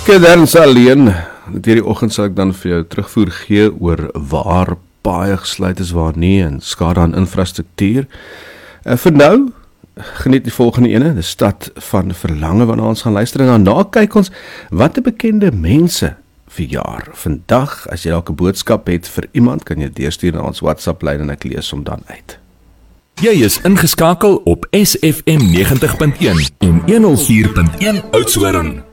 Kedern alleen, deur die oggend sal ek dan vir jou terugvoer gee oor waar paaie gesluit is, waar nie, en skade aan infrastruktuur. Vir nou, geniet die volgende ene, die stad van verlange waarna ons gaan luister, en daarna kyk ons, wat 'n bekende mense verjaar. Vandag, as jy dalk 'n boodskap het vir iemand, kan jy deurstuur na ons WhatsApp-lyn en ek lees hom dan uit. Jy is ingeskakel op SFM 90.1 en 104.1 Oudtshoorn.